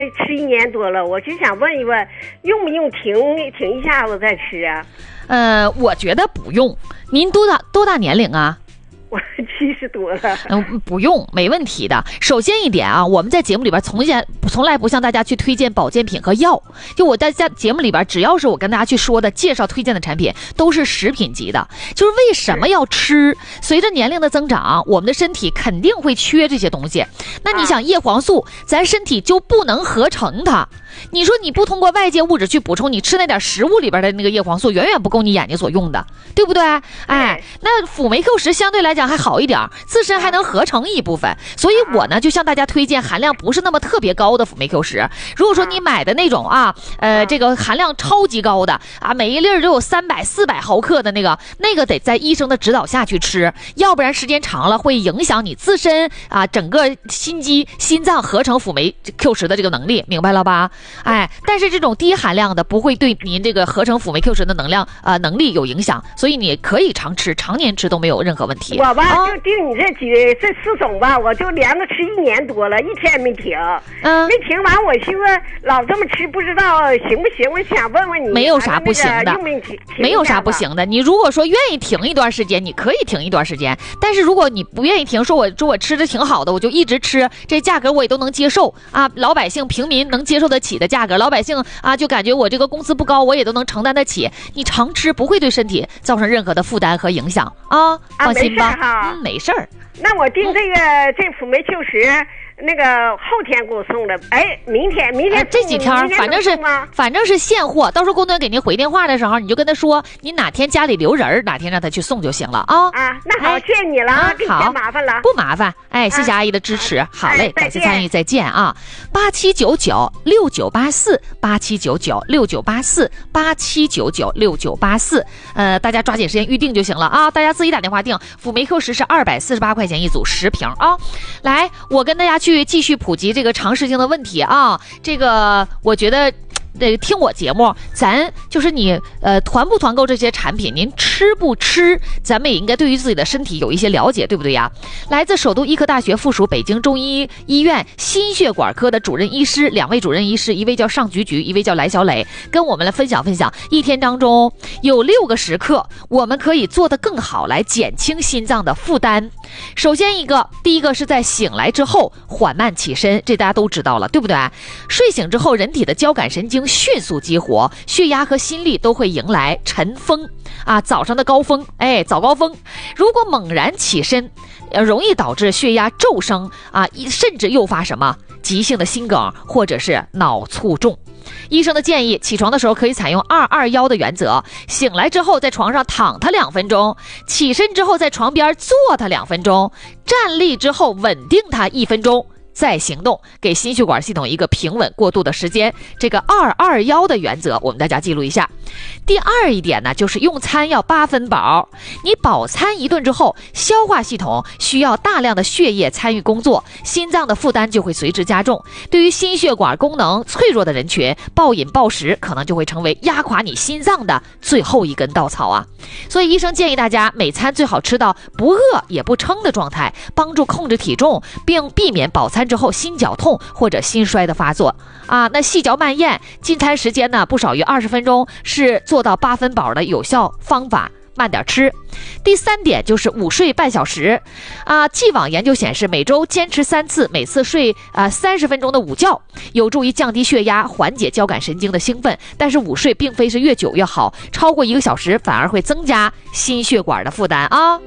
吃1年多了，我就想问一问，用不用停一下子再吃啊？ 我觉得不用。您多大年龄啊？ 我70多了。 不用，没问题的。首先一点啊，我们在节目里边从来不向大家去推荐保健品和药。就我在节目里边，只要是我跟大家去说的介绍推荐的产品，都是食品级的。就是为什么要吃？随着年龄的增长，我们的身体肯定会缺这些东西。那你想叶黄素，咱身体就不能合成它。你说你不通过外界物质去补充，你吃那点食物里边的那个叶黄素远远不够你眼睛所用的，对不对？哎，那辅酶 Q10相对来讲还好一点，自身还能合成一部分。所以我呢就向大家推荐含量不是那么特别高的辅酶 Q10。如果说你买的那种这个含量超级高的啊，每一粒都有300、400毫克的那个得在医生的指导下去吃，要不然时间长了会影响你自身整个心脏合成辅酶 Q10的这个能力，明白了吧？哎，但是这种低含量的不会对您这个合成辅酶 Q10的能力有影响，所以你可以常吃，常年吃都没有任何问题。 我吧就定你这4种吧，我就连着吃1年多了，一天也没停。没停完，我寻思老这么吃，不知道行不行？我想问问你， 没有啥不行的，没有啥不行的。你如果说愿意停一段时间，你可以停一段时间，但是如果你不愿意停，说我吃的挺好的，我就一直吃，这价格我也都能接受啊，老百姓平民能接受得起的价格，老百姓就感觉我这个工资不高，我也都能承担得起。你常吃不会对身体造成任何的负担和影响啊，放心吧。没事儿。 那我订这辅酶 Q10。那个后天给我送的，明天这几天反正是现货，到时候工作人员给您回电话的时候，你就跟他说你哪天家里留人，哪天让他去送就行了啊。 那好，谢谢你了，给你添麻烦了。 不麻烦，谢谢阿姨的支持。好嘞，感谢参与，再见啊。87996984，87996984，大家抓紧时间预定就行了啊，大家自己打电话订。辅酶 Q10是248块钱一组10瓶啊。来，我跟大家去继续普及这个常识性的问题啊，这个我觉得听我节目，咱就是你团不团购这些产品，您吃不吃，咱们也应该对于自己的身体有一些了解，对不对呀？来自首都医科大学附属北京中医医院心血管科的主任医师，2位主任医师，一位叫上菊菊，一位叫来小磊，跟我们来分享一天当中有6个时刻我们可以做得更好，来减轻心脏的负担。首先第一个是在醒来之后缓慢起身，这大家都知道了，对不对？睡醒之后人体的交感神经迅速激活，血压和心率都会迎来晨风早上的高峰，早高峰。如果猛然起身，容易导致血压骤升甚至诱发什么急性的心梗或者是脑卒中。医生的建议，起床的时候可以采用2-2-1的原则，醒来之后在床上躺它2分钟，起身之后在床边坐它2分钟，站立之后稳定它1分钟，再行动，给心血管系统一个平稳过渡的时间。这个2-2-1的原则我们大家记录一下。第二一点呢，就是用餐要8分饱。你饱餐1顿之后，消化系统需要大量的血液参与工作，心脏的负担就会随之加重。对于心血管功能脆弱的人群，暴饮暴食可能就会成为压垮你心脏的最后一根稻草啊。所以医生建议大家每餐最好吃到不饿也不撑的状态，帮助控制体重，并避免饱餐之后心绞痛或者心衰的发作那细嚼慢咽，进餐时间呢不少于20分钟，是做到8分饱的有效方法。慢点吃。第3点就是午睡半小时既往研究显示，每周坚持3次，每次睡30分钟的午觉，有助于降低血压，缓解交感神经的兴奋。但是午睡并非是越久越好，超过1个小时反而会增加心血管的负担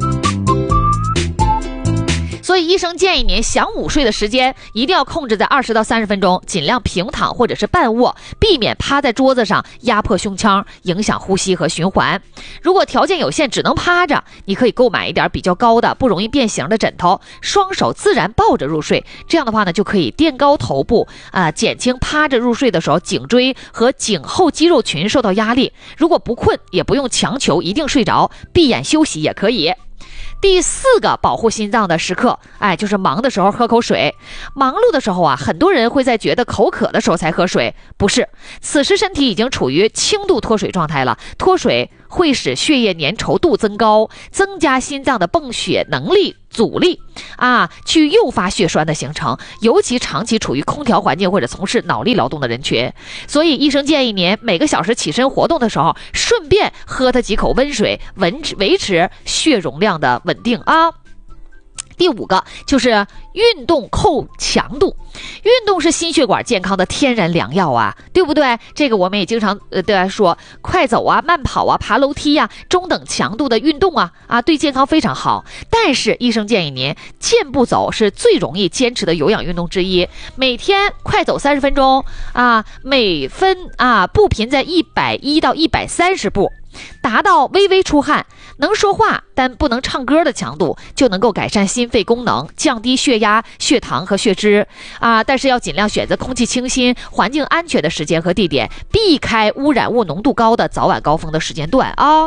所以医生建议您想午睡的时间一定要控制在20到30分钟，尽量平躺或者是半卧，避免趴在桌子上压迫胸腔，影响呼吸和循环。如果条件有限只能趴着，你可以购买一点比较高的不容易变形的枕头，双手自然抱着入睡，这样的话呢就可以垫高头部减轻趴着入睡的时候颈椎和颈后肌肉群受到压力。如果不困也不用强求一定睡着，闭眼休息也可以。第4个保护心脏的时刻，就是忙的时候喝口水。忙碌的时候很多人会在觉得口渴的时候才喝水，不是，此时身体已经处于轻度脱水状态了。脱水会使血液粘稠度增高，增加心脏的泵血能力阻力啊，去诱发血栓的形成，尤其长期处于空调环境或者从事脑力劳动的人群。所以医生建议您每个小时起身活动的时候，顺便喝它几口温水，维持血容量的稳定啊。第5个就是运动扣强度，运动是心血管健康的天然良药啊，对不对？这个我们也经常对大家说，快走啊、慢跑啊、爬楼梯啊，中等强度的运动啊，对健康非常好。但是医生建议您健步走是最容易坚持的有氧运动之一，每天快走30分钟啊，每分步频在110到130步。达到微微出汗，能说话但不能唱歌的强度，就能够改善心肺功能，降低血压、血糖和血脂但是要尽量选择空气清新、环境安全的时间和地点，避开污染物浓度高的早晚高峰的时间段啊。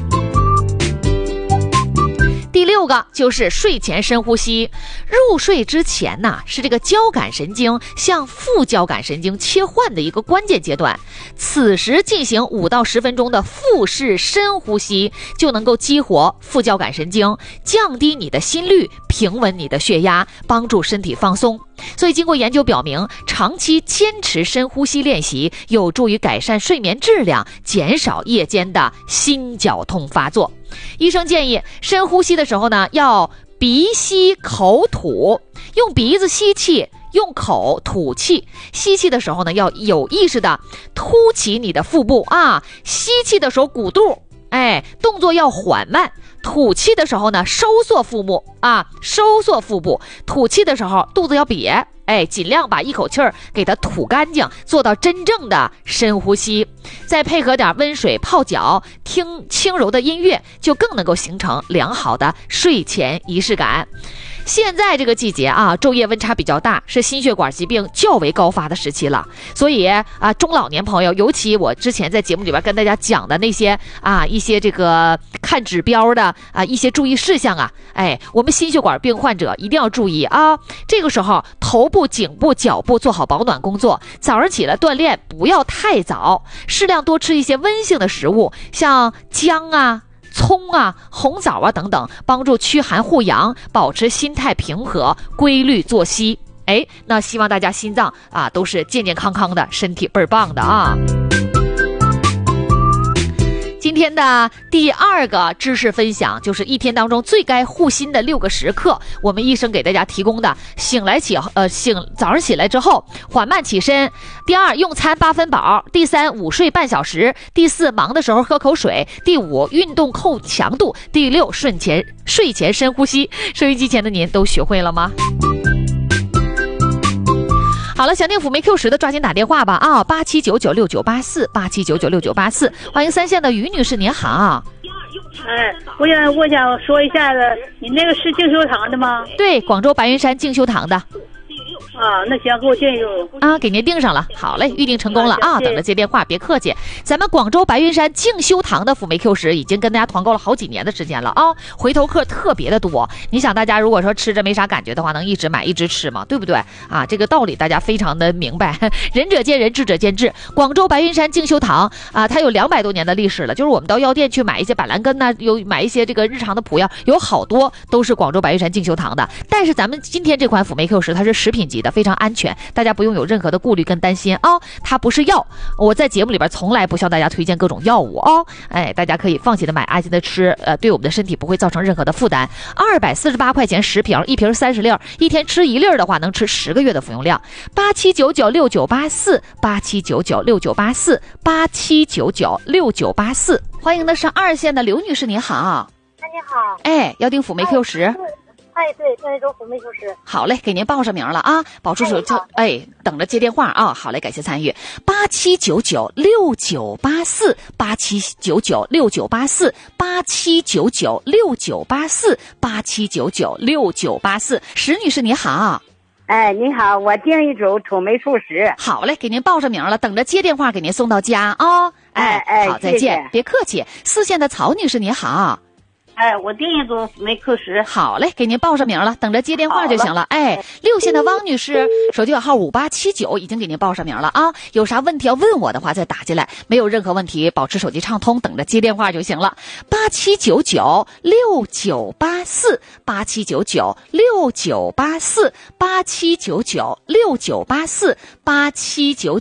第6个就是睡前深呼吸。入睡之前是这个交感神经向副交感神经切换的一个关键阶段，此时进行5到10分钟的腹式深呼吸，就能够激活副交感神经，降低你的心率，平稳你的血压，帮助身体放松。所以经过研究表明，长期坚持深呼吸练习有助于改善睡眠质量，减少夜间的心绞痛发作。医生建议深呼吸的时候呢，要鼻吸口吐，用鼻子吸气，用口吐气。吸气的时候呢，要有意识的凸起你的腹部吸气的时候鼓肚，动作要缓慢。吐气的时候呢，收缩腹部收缩腹部。吐气的时候肚子要瘪，尽量把一口气儿给它吐干净，做到真正的深呼吸。再配合点温水泡脚，听轻柔的音乐，就更能够形成良好的睡前仪式感。现在这个季节昼夜温差比较大，是心血管疾病较为高发的时期了。所以中老年朋友，尤其我之前在节目里边跟大家讲的那些一些这个看指标的一些注意事项我们心血管病患者一定要注意这个时候头部、颈部、脚部做好保暖工作，早上起来锻炼不要太早，适量多吃一些温性的食物，像姜葱红枣等等，帮助驱寒护阳，保持心态平和，规律作息。那希望大家心脏都是健健康康的，身体倍儿棒的今天的第2个知识分享就是一天当中最该护心的6个时刻，我们医生给大家提供的。早上起来之后缓慢起身。第2，用餐8分饱。第3，午睡半小时。第4，忙的时候喝口水。第5，运动扣强度。第6，睡前深呼吸。收音机前的您都学会了吗？好了，想听辅酶 Q10的抓紧打电话吧87996984，87996984。欢迎3线的于女士，您好。 我想说一下子，你那个是静修堂的吗？ 对，广州白云山静修堂的。 那行，给我定一个给您定上了。好嘞，预定成功了等着接电话，别客气。咱们广州白云山静修堂的辅酶 Q10已经跟大家团购了好几年的时间了回头客特别的多。你想大家如果说吃着没啥感觉的话，能一直买一直吃吗？对不对这个道理大家非常的明白。仁者见仁，智者见智。广州白云山静修堂它有200多年的历史了，就是我们到药店去买一些板蓝根有买一些这个日常的补药，有好多都是广州白云山静修堂的。但是咱们今天这款辅酶 Q10它是食品级的，非常安全，大家不用有任何的顾虑跟担心它不是药。我在节目里边从来不向大家推荐各种药物大家可以放心的买，安心的吃，对我们的身体不会造成任何的负担。248块钱10瓶，一瓶30粒，一天吃1粒的话，能吃10个月的服用量。87996984，87996984，87996984。欢迎的是2线的刘女士，您好。 你好。 要订辅酶 Q10。 对，那种辅酶Q10。 好嘞，给您报上名了报出手就等着接电话好嘞，感谢参与。87996984，87996984，87996984，87996984。石女士你好。 您好，我订一组土霉素食。 好嘞，给您报上名了，等着接电话给您送到家好，再见，别客气。4线的曹女士你好。 哎，我订一组辅酶 Q10。 好嘞，给您报上名了，等着接电话就行了。哎，6线的汪女士，手机号5879已经给您报上名了啊。有啥问题要问我的话，再打进来。没有任何问题，保持手机畅通，等着接电话就行了。87996984，87996984，87996984，8799